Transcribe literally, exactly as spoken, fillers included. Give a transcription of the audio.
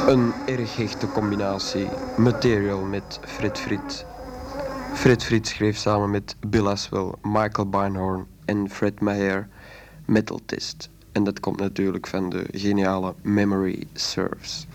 Een erg hechte combinatie. Material met Fred Fried. Fred Fried schreef samen met Bill Aswell, Michael Beinhorn en Fred Meyer Metal Test. En dat komt natuurlijk van de geniale Memory Serves.